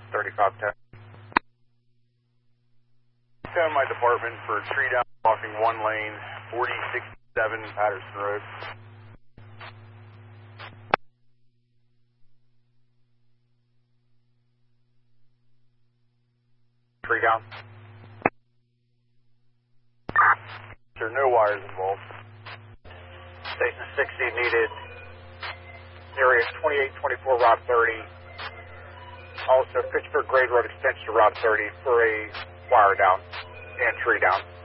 3510. Send my department for a tree down blocking one lane, 4067 Patterson Road. Tree down. There are no wires involved. Station 60 needed area 2824 Route 30. Also Fitchburg Grade Road extension to Route 30 for a wire down and tree down.